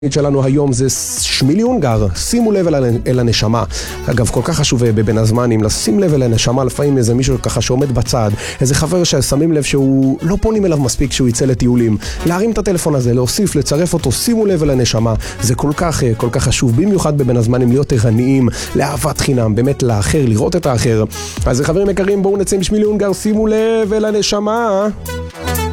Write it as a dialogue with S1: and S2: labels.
S1: שלנו היום זה שמילי אונגר, שימו לב אל הנשמה. אגב, כל כך חשוב בבין הזמנים לשים לב אל הנשמה. לפעמים איזה מישהו ככה שעומד בצד, איזה חבר ששמים לב שהוא לא פונים אליו מספיק שהוא יצא לטיולים, להרים את הטלפון הזה, להוסיף, לצרף אותו, שימו לב אל הנשמה. זה כל כך חשוב, במיוחד בבין הזמנים, להיות ערניים, לאהבת חינם, באמת לאחר, לראות את האחר. אז חברים יקרים, בואו נצא עם שמילי אונגר, שימו לב אל הנשמה.